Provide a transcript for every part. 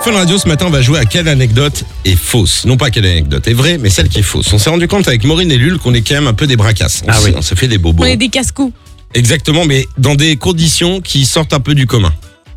Fun Radio, ce matin, on va jouer à quelle anecdote est fausse. Non pas quelle anecdote est vraie, mais celle qui est fausse. On s'est rendu compte avec Maureen et Lul qu'on est quand même un peu des bracasses. On se fait des bobos. On est des casse-cou. Exactement, mais dans des conditions qui sortent un peu du commun.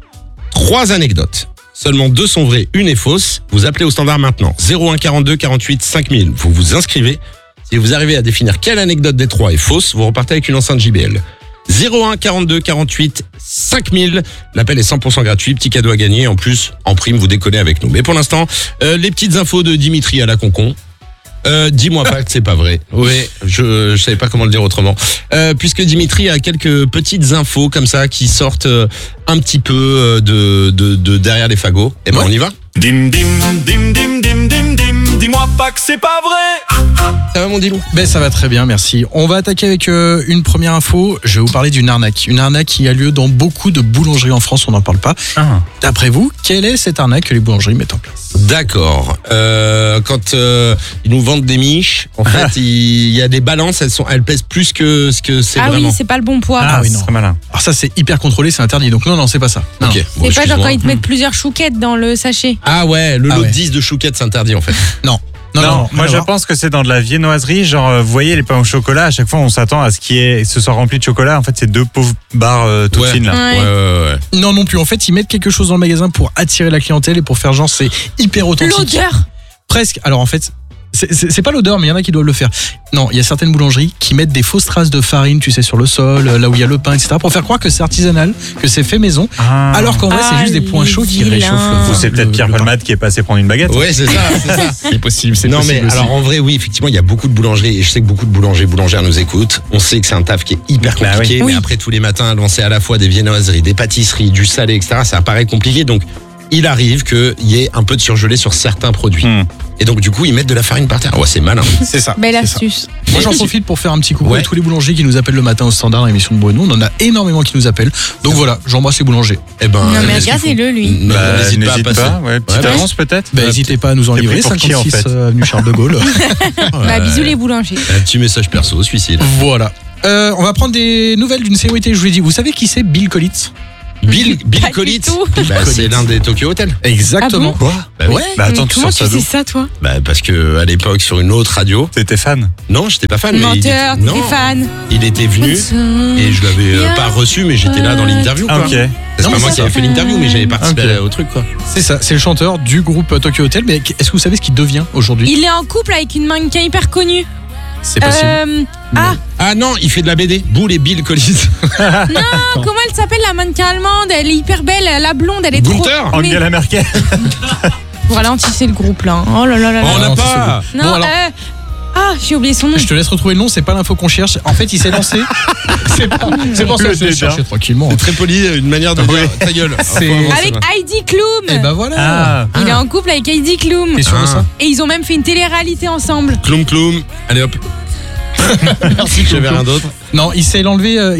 3 anecdotes. Seulement 2 sont vraies, une est fausse. Vous appelez au standard maintenant. 01 42 48 5000. Vous vous inscrivez. Si vous arrivez à définir quelle anecdote des 3 est fausse, vous repartez avec une enceinte JBL. 01 42 48 5000. L'appel est 100% gratuit, petit cadeau à gagner. En plus, en prime, vous déconnez avec nous. Mais pour l'instant, les petites infos de Dimitri à la concon. Dis-moi pas que c'est pas vrai. Oui, je savais pas comment le dire autrement. Puisque Dimitri a quelques petites infos comme ça qui sortent un petit peu de derrière les fagots. Et ben on y va. Dim dim dim dim dim dim dim. Dis-moi pas que c'est pas vrai. Ça va mon Dimou? Ben ça va très bien, merci. On va attaquer avec une première info. Je vais vous parler d'une arnaque. Une arnaque qui a lieu dans beaucoup de boulangeries en France, on n'en parle pas. D'après vous, quelle est cette arnaque que les boulangeries mettent en place? D'accord. Quand ils nous vendent des miches, en fait, il y a des balances, elles pèsent plus que ce que c'est vraiment. Oui, c'est pas le bon poids. Ah oui, non. C'est très malin. Alors ça, c'est hyper contrôlé, c'est interdit. Donc non, c'est pas ça. Non. Ok. Bon, C'est pas genre excuse-moi. quand ils te mettent plusieurs chouquettes dans le sachet. Ah ouais, le lot Ah ouais. de 10 de chouquettes s'interdit en fait. Non, Moi je pense que c'est dans de la viennoiserie, genre vous voyez les pains au chocolat, à chaque fois on s'attend à ce soit rempli de chocolat, en fait c'est 2 pauvres barres toutes Ouais. fines là. Ouais. Non plus. En fait, ils mettent quelque chose dans le magasin pour attirer la clientèle et pour faire genre c'est hyper authentique. L'odeur. Presque. Alors en fait, c'est pas l'odeur, mais il y en a qui doivent le faire. Non, il y a certaines boulangeries qui mettent des fausses traces de farine, tu sais, sur le sol, là où il y a le pain, etc., pour faire croire que c'est artisanal, que c'est fait maison, alors qu'en vrai, c'est juste des points chauds qui les réchauffent vilains. Ou c'est peut-être Pierre le pain. Palmade qui est passé prendre une baguette. Ouais, c'est ça. C'est possible, c'est Non possible mais aussi. alors en vrai oui effectivement il y a beaucoup de boulangeries et je sais que beaucoup de boulangères nous écoutent. On sait que c'est un taf qui est hyper Bah compliqué, oui. mais après tous les matins lancer à la fois des viennoiseries, des pâtisseries, du salé, etc. Ça paraît compliqué donc il arrive qu'il y ait un peu de surgelé sur certains produits. Et donc du coup ils mettent de la farine par terre. Ouais c'est malin. C'est ça. Belle c'est ça. astuce. Moi j'en profite pour faire un petit coucou Ouais. à tous les boulangers qui nous appellent le matin au standard dans l'émission de Bruno. On en a énormément qui nous appellent. Donc voilà, j'embrasse les boulangers. Eh ben Non mais qu'est-ce qu'il faut regardez-le lui. N'hésite pas à passer. Ouais, petite Ouais, bah, avance peut-être. N'hésitez pas à nous en T'es livrer. pris pour qui, en 56 fait avenue Charles de Gaulle. Bah bisous les boulangers. Un petit message perso suicide. Voilà. On va prendre des nouvelles d'une célébrité. Je vous l'ai dit. Vous savez qui c'est Bill Collins? Bill Pas du Collins. tout. Bah, c'est l'un des Tokyo Hotel. Exactement. Quoi bah, oui. Ouais. Bah attends, Mais tu comment sors tu ça sais d'où? ça toi? Bah parce que à l'époque sur une autre radio. T'étais fan? Non j'étais pas fan. Mais Menteur, non, t'es fan. il était venu et je l'avais pas reçu mais j'étais là dans l'interview quoi. Ah ok. C'est Non, pas mais moi c'est qui avais fait l'interview mais j'avais participé Ok. au truc quoi. C'est ça, c'est le chanteur du groupe Tokyo Hotel. Mais est-ce que vous savez ce qu'il devient aujourd'hui? Il est en couple avec une mannequin hyper connue. C'est possible. Ah non, il fait de la BD. Boule et Bill Collins. Comment elle s'appelle la mannequin allemande? Elle est hyper belle, la blonde, elle est Gunther. trop. Mais Angela Merkel. vous ralentissez le groupe là. Oh là là là là. On n'a non, pas. c'est Non, Bon, alors- j'ai oublié son nom. Je te laisse retrouver le nom, c'est pas l'info qu'on cherche. En fait, il s'est lancé. c'est pour ça que je l'ai cherché tranquillement. Très poli, une manière de dire ta gueule. C'est- Faut avancer, Avec là. Heidi Klum. Et bah voilà. Ah. Il est en couple avec Heidi Klum. T'es sûr de Ah. ça? Et ils ont même fait une télé-réalité ensemble. Cloum cloum. Allez hop. Merci, j'avais rien d'autre. Non, il s'est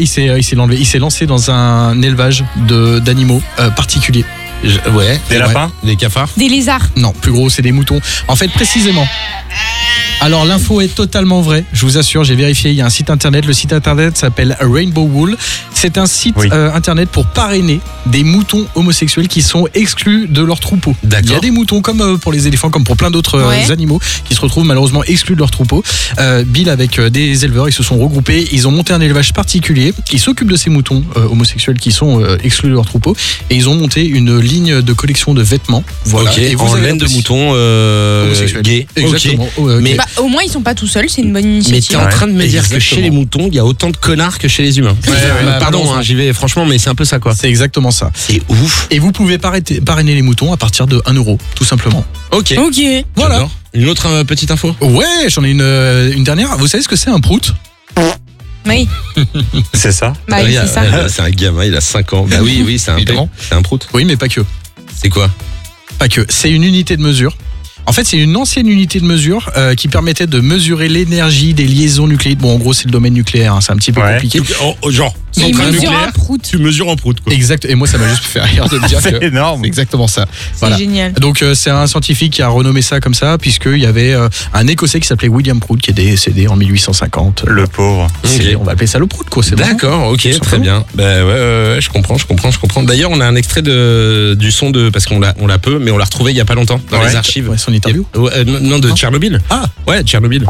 lancé dans un élevage d'animaux particuliers. Ouais. Des lapins? Des cafards. Des lézards. Non, plus gros, c'est des moutons. En fait, précisément. Alors l'info est totalement vraie, je vous assure, j'ai vérifié, il y a un site internet, le site internet s'appelle Rainbow Wool. C'est un site internet pour parrainer des moutons homosexuels qui sont exclus de leur troupeau. D'accord. Il y a des moutons comme pour les éléphants, comme pour plein d'autres animaux qui se retrouvent malheureusement exclus de leur troupeau. Bill avec des éleveurs, ils se sont regroupés, ils ont monté un élevage particulier qui s'occupe de ces moutons homosexuels qui sont exclus de leur troupeau et ils ont monté une ligne de collection de vêtements. Voilà. Ok, Et vous en avez laine de aussi- mouton homosexuels. gay. Exactement. Ok. Mais- Bah, au moins, ils sont pas tout seuls, c'est une bonne Mais initiative. t'es en train de me dire que Exactement. chez les moutons, il y a autant de connards que chez les humains. Pardon, malheureusement. j'y vais franchement, mais c'est un peu ça quoi. C'est exactement ça. C'est ouf. Et vous pouvez parrainer les moutons à partir de 1 €, tout simplement. Ok. Ok. Voilà. J'adore. Une autre petite info. Ouais, j'en ai une dernière. Vous savez ce que c'est un prout? Oui, C'est ça. bah oui, c'est ça. C'est un gamin, il a 5 ans. Bah oui, c'est un Évidemment. C'est un prout. Oui, mais pas que. C'est quoi? Pas que. C'est une unité de mesure. En fait, c'est une ancienne unité de mesure qui permettait de mesurer l'énergie des liaisons nucléides. Bon, en gros, c'est le domaine nucléaire, hein, c'est un petit peu Ouais. compliqué. Genre Il centrale mesure nucléaire, un prout. tu mesures en prout, quoi. Exact. Et moi, ça m'a juste fait rire de me dire C'est que énorme. c'est exactement ça. C'est Voilà. génial. Donc c'est un scientifique qui a renommé ça comme ça puisqu'il y avait un Écossais qui s'appelait William Prout qui est décédé en 1850. Le pauvre. C'est- Ok. On va appeler ça le Prout, quoi. C'est bon. D'accord, ok, très simplement. bien. Ben ouais, je comprends. D'ailleurs, on a un extrait du son parce qu'on l'a peu, mais on l'a retrouvé il y a pas longtemps dans Ouais. les archives. Ouais, son interview. Ouais, non, de Tchernobyl. Ah. Ouais, Tchernobyl.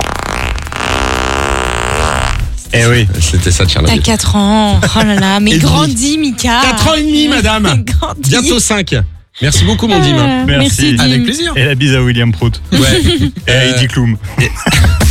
Eh oui. C'était ça, T'as Tchernobyl. 4 ans. Oh là là. Mais Et demi. grandis, Mika. 4 ans et demi, madame. Grandis. Bientôt 5. Merci beaucoup, mon Dim. Ah, Merci. Merci, Dim. Avec plaisir. Et la bise à William Prout. Ouais. Et à Heidi Klum.